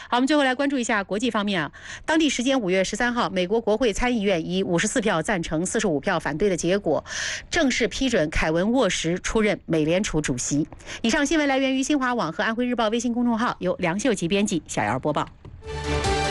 好，我们最后来关注一下国际方面啊。当地时间5月13号，美国国会参议院以54票赞成、45票反对的结果，正式批准凯文·沃什出任美联储主席。以上新闻来源于新华网和安徽日报微信公众号，由梁秀琪编辑，小姚播报。